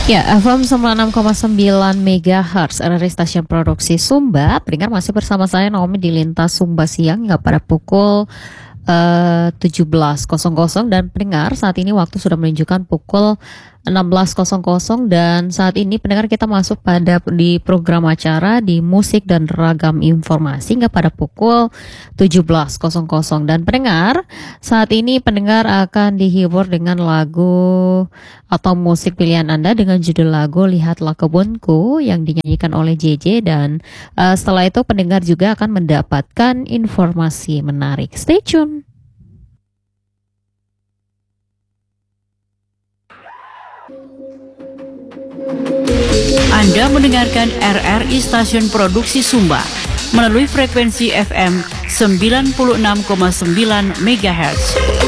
Ya, FM 96,9 MHz, RRI Stasiun Produksi Sumba. Pendengar masih bersama saya Naomi di Lintas Sumba Siang hingga pada pukul 17.00, dan pendengar saat ini waktu sudah menunjukkan pukul 16.00, dan saat ini pendengar kita masuk di program acara di musik dan ragam informasi hingga pada pukul 17.00, dan pendengar saat ini pendengar akan dihibur dengan lagu atau musik pilihan Anda dengan judul lagu Lihatlah Kebunku yang dinyanyikan oleh JJ, dan setelah itu pendengar juga akan mendapatkan informasi menarik. Stay tune. Anda mendengarkan RRI Stasiun Produksi Sumba melalui frekuensi FM 96,9 MHz.